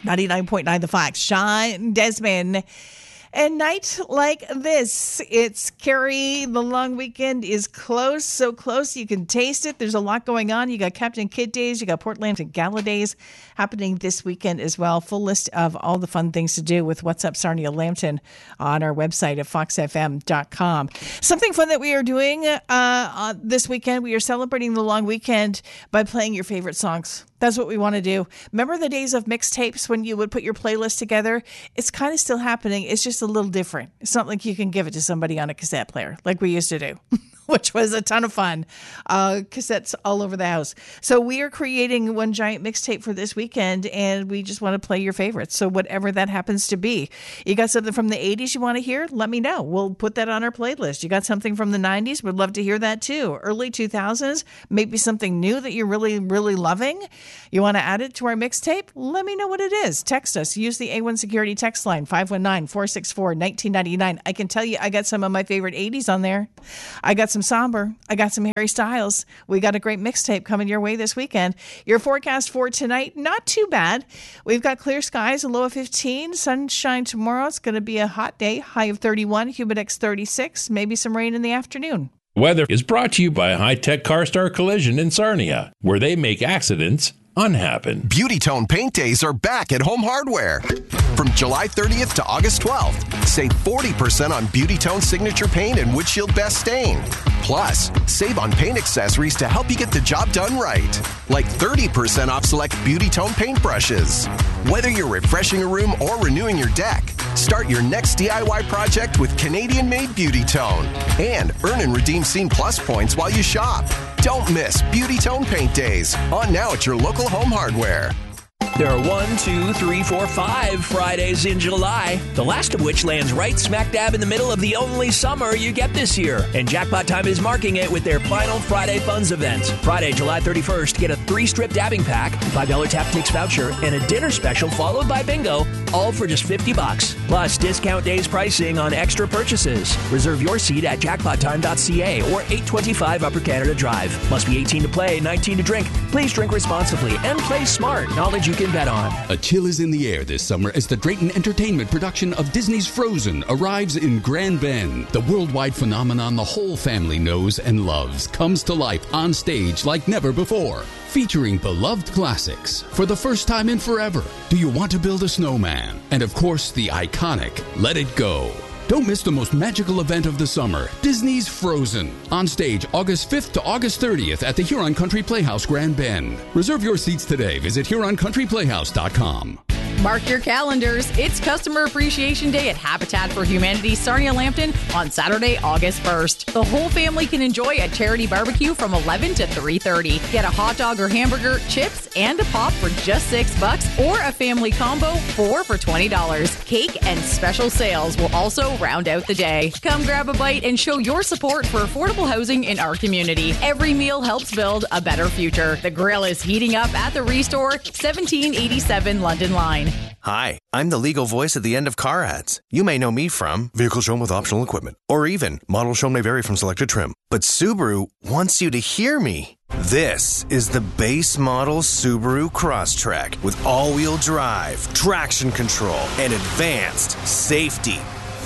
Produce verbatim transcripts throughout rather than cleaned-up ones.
ninety-nine point nine The Fox. Sean Desmond. And night like this, it's Carrie. The long weekend is close, so close you can taste it. There's a lot going on. You got Captain Kidd Days, you got Portland and Gala Days happening this weekend as well. Full list of all the fun things to do with What's Up Sarnia Lambton on our website at fox f m dot com. Something fun that we are doing uh, uh, this weekend, we are celebrating the long weekend by playing your favorite songs. That's what we want to do. Remember the days of mixtapes when you would put your playlist together? It's kind of still happening. It's just a little different. It's not like you can give it to somebody on a cassette player like we used to do, which was a ton of fun. Uh, cassettes all over the house. So we are creating one giant mixtape for this weekend, and we just want to play your favorites. So whatever that happens to be. You got something from the eighties you want to hear? Let me know. We'll put that on our playlist. You got something from the nineties? We'd love to hear that too. Early two thousands? Maybe something new that you're really, really loving? You want to add it to our mixtape? Let me know what it is. Text us. Use the A one Security text line, five one nine, four six four, one nine nine nine. I can tell you I got some of my favorite eighties on there. I got some Somber. I got some Harry Styles. We got a great mixtape coming your way this weekend. Your forecast for tonight, not too bad. We've got clear skies, a low of fifteen. Sunshine tomorrow. It's going to be a hot day. High of thirty-one. Humidex thirty-six. Maybe some rain in the afternoon. Weather is brought to you by High Tech CarStar Collision in Sarnia, where they make accidents unhappen. Beauty Tone Paint Days are back at Home Hardware. From July thirtieth to August twelfth, save forty percent on Beauty Tone Signature Paint and Windshield Best Stain. Plus, save on paint accessories to help you get the job done right. Like thirty percent off select Beauty Tone paintbrushes. Whether you're refreshing a room or renewing your deck, start your next D I Y project with Canadian-made Beauty Tone. And earn and redeem Scene Plus points while you shop. Don't miss Beauty Tone Paint Days. On now at your local Home Hardware. There are one, two, three, four, five Fridays in July, the last of which lands right smack dab in the middle of the only summer you get this year. And Jackpot Time is marking it with their final Friday Funds event. Friday, July thirty-first, get a three-strip dabbing pack, five dollars Taptix voucher, and a dinner special followed by bingo, all for just fifty bucks. Plus, discount days pricing on extra purchases. Reserve your seat at jackpot time dot c a or eight twenty-five Upper Canada Drive. Must be eighteen to play, nineteen to drink. Please drink responsibly and play smart. Knowledge you can bet on. A chill is in the air this summer as the Drayton Entertainment production of Disney's Frozen arrives in Grand Bend. The worldwide phenomenon the whole family knows and loves comes to life on stage like never before. Featuring beloved classics for the first time in forever. Do You Want to Build a Snowman? And of course, the iconic Let It Go. Don't miss the most magical event of the summer, Disney's Frozen. On stage August fifth to August thirtieth at the Huron Country Playhouse, Grand Bend. Reserve your seats today. Visit huron country playhouse dot com. Mark your calendars. It's Customer Appreciation Day at Habitat for Humanity Sarnia Lambton on Saturday, August first. The whole family can enjoy a charity barbecue from eleven to three thirty. Get a hot dog or hamburger, chips, and a pop for just six bucks, or a family combo, four for twenty dollars. Cake and special sales will also round out the day. Come grab a bite and show your support for affordable housing in our community. Every meal helps build a better future. The grill is heating up at the Restore, seventeen eighty-seven London Line. Hi, I'm the legal voice at the end of car ads. You may know me from vehicle shown with optional equipment, or even model shown may vary from selected trim. But Subaru wants you to hear me. This is the base model Subaru Crosstrek with all-wheel drive, traction control, and advanced safety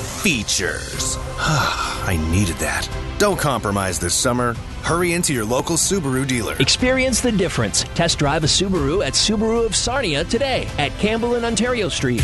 features. I needed that. Don't compromise this summer. Hurry into your local Subaru dealer. Experience the difference. Test drive a Subaru at Subaru of Sarnia today at Campbell and Ontario Street.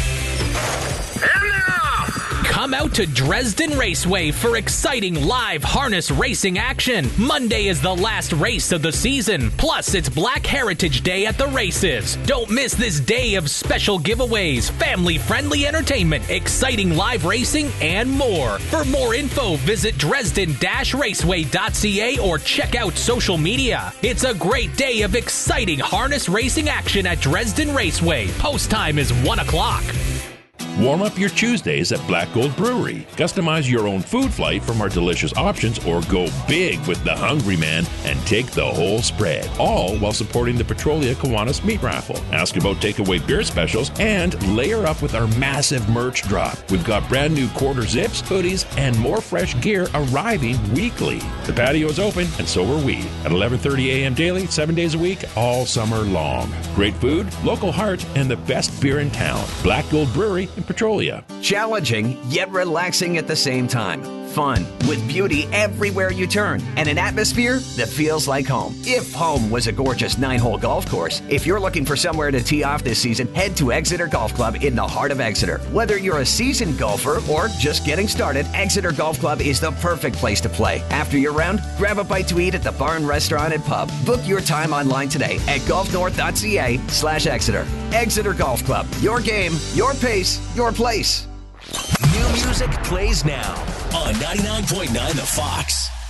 Come out to Dresden Raceway for exciting live harness racing action. Monday is the last race of the season. Plus, it's Black Heritage Day at the races. Don't miss this day of special giveaways, family-friendly entertainment, exciting live racing, and more. For more info, visit dresden dash raceway dot c a or check out social media. It's a great day of exciting harness racing action at Dresden Raceway. Post time is one o'clock. Warm up your Tuesdays at Black Gold Brewery. Customize your own food flight from our delicious options or go big with the Hungry Man and take the whole spread. All while supporting the Petrolia Kiwanis Meat Raffle. Ask about takeaway beer specials and layer up with our massive merch drop. We've got brand new quarter zips, hoodies, and more fresh gear arriving weekly. The patio is open and so are we at eleven thirty a.m. daily, seven days a week, all summer long. Great food, local heart, and the best beer in town. Black Gold Brewery in Petrolia. Challenging, yet relaxing at the same time. Fun, with beauty everywhere you turn, and an atmosphere that feels like home. If home was a gorgeous nine-hole golf course, if you're looking for somewhere to tee off this season, head to Exeter Golf Club in the heart of Exeter. Whether you're a seasoned golfer or just getting started, Exeter Golf Club is the perfect place to play. After your round, grab a bite to eat at the Barn Restaurant and Pub. Book your time online today at golfnorth.ca slash Exeter. Exeter Golf Club. Your game, your pace, your place. New music plays now on ninety-nine point nine The Fox.